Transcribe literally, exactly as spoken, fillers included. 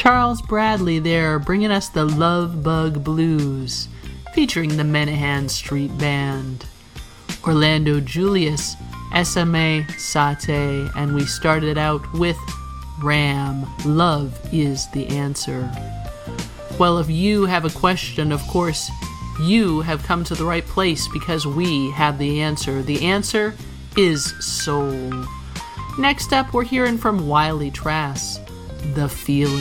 Charles Bradley there bringing us the Love Bug Blues, featuring the Menahan Street Band. Orlando Julius, S M A Sate, and we started out with Ram, Love is the Answer. Well, if you have a question, of course, you have come to the right place because we have the answer. The answer is soul. Next up, we're hearing from Wiley Trask, The Feeling.